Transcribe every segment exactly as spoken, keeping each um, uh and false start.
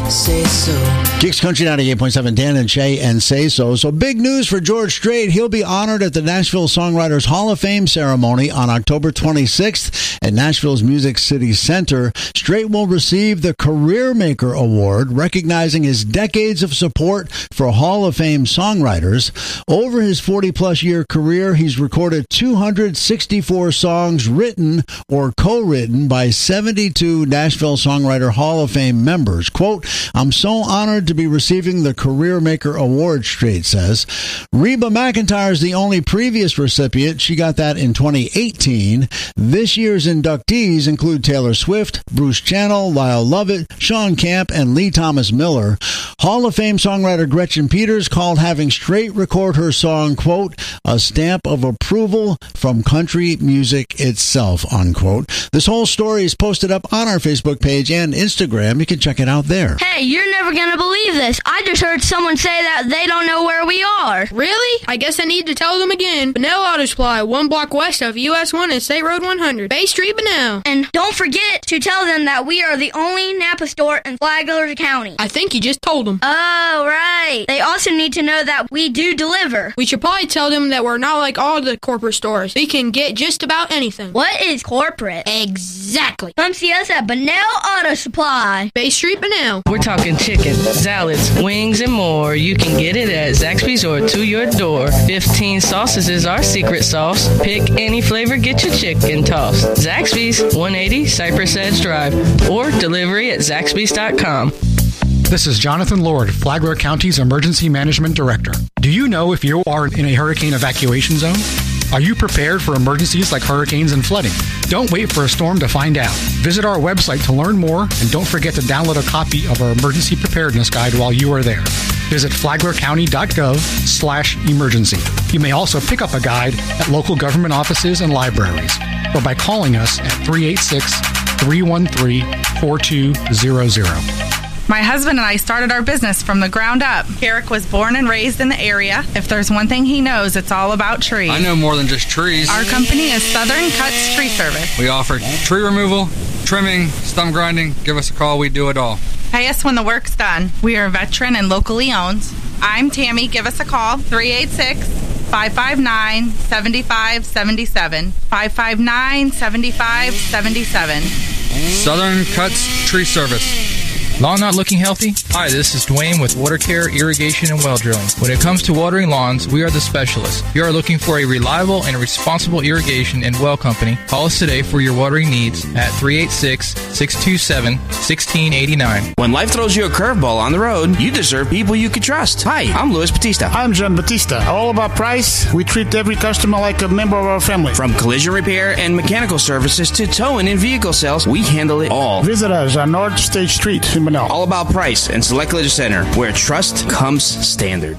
say so. Kicks Country ninety-eight point seven, Dan and Shay and Say So. So big news for George Strait. He'll be honored at the Nashville Songwriters Hall of Fame ceremony on October twenty-sixth at Nashville's Music City Center. Strait will receive the Career Maker Award, recognizing his decades of support for Hall of Fame songwriters. Over his forty-plus year career, he's recorded two hundred sixty-four songs written or co-written by seventy-two Nashville Songwriter Hall of Fame members. Quote, I'm so honored to be receiving the Career Maker Award, Strait says. Reba McEntire is the only previous recipient. She got that in twenty eighteen. This year's inductees include Taylor Swift, Bruce Channel, Lyle Lovett, Sean Camp, and Lee Thomas Miller. Hall of Fame songwriter Gretchen Peters called having Strait record her song, quote, a stamp of approval from country music itself, unquote. This whole story is posted up on our Facebook page and Instagram. You can check it out there. Hey, you're never going to believe this. I just heard someone say that they don't know where we are. Really? I guess I need to tell them again. Bunnell Auto Supply, one block west of U S one and State Road one hundred. Bay Street, Bunnell. And don't forget to tell them that we are the only Napa store in Flagler County. I think you just told them. Oh, right. They also need to know that we do deliver. We should probably tell them that we're not like all the corporate stores. We can get just about anything. What is corporate? Exactly. Come see us at Bunnell Auto Supply. Bay Street, Bunnell. We're talking chicken, salads, wings, and more. You can get it at Zaxby's or to your door. fifteen sauces is our secret sauce. Pick any flavor, get your chicken tossed. Zaxby's, one eighty Cypress Edge Drive, or delivery at zaxby's dot com. This is Jonathan Lord, Flagler County's Emergency Management Director. Do you know if you are in a hurricane evacuation zone? Are you prepared for emergencies like hurricanes and flooding? Don't wait for a storm to find out. Visit our website to learn more, and don't forget to download a copy of our emergency preparedness guide while you are there. Visit flaglercounty.gov slash emergency. You may also pick up a guide at local government offices and libraries, or by calling us at three eight six, three one three, four two zero zero. My husband and I started our business from the ground up. Eric was born and raised in the area. If there's one thing he knows, it's all about trees. I know more than just trees. Our company is Southern Cuts Tree Service. We offer tree removal, trimming, stump grinding. Give us a call. We do it all. Pay us when the work's done. We are veteran and locally owned. I'm Tammy. Give us a call, three eight six, five five nine, seven five seven seven, five five nine, seven five seven seven. Southern Cuts Tree Service. Lawn not looking healthy? Hi, this is Dwayne with Water Care, Irrigation, and Well Drilling. When it comes to watering lawns, we are the specialists. If you are looking for a reliable and responsible irrigation and well company, call us today for your watering needs at three eight six, six two seven, one six eight nine. When life throws you a curveball on the road, you deserve people you can trust. Hi, I'm Luis Batista. I'm John Batista. All about price. We treat every customer like a member of our family. From collision repair and mechanical services to towing and vehicle sales, we handle it all. Visit us on North State Street in Bunnell. All About Price and Select Collision Center, where trust comes standard.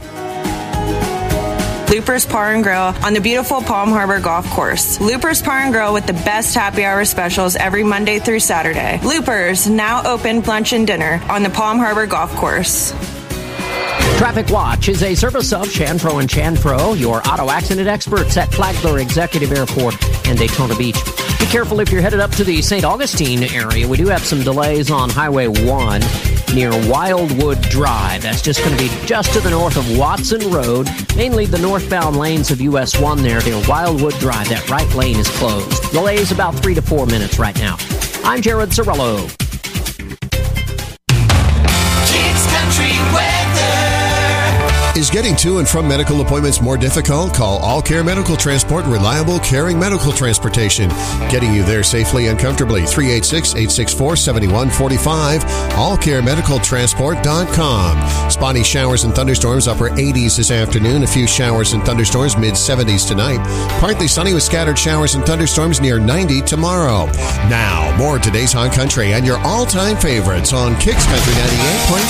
Loopers Bar and Grill on the beautiful Palm Harbor Golf Course. Loopers Bar and Grill with the best happy hour specials every Monday through Saturday. Loopers, now open lunch and dinner on the Palm Harbor Golf Course. Traffic Watch is a service of Chanfro and Chanfro, your auto accident experts at Flagler Executive Airport and Daytona Beach. Be careful if you're headed up to the Saint Augustine area. We do have some delays on Highway one near Wildwood Drive. That's just going to be just to the north of Watson Road, mainly the northbound lanes of U S one there near Wildwood Drive. That right lane is closed. Delays about three to four minutes right now. I'm Jared Cirillo. Kicks Country Weather. Is getting to and from medical appointments more difficult? Call All Care Medical Transport, reliable, caring medical transportation. Getting you there safely and comfortably. three eight six, eight six four, seven one four five. all care medical transport dot com. Spotty showers and thunderstorms, upper eighties this afternoon. A few showers and thunderstorms, mid seventies tonight. Partly sunny with scattered showers and thunderstorms near ninety tomorrow. Now, more of today's Hot Country and your all-time favorites on Kicks Country ninety-eight point seven.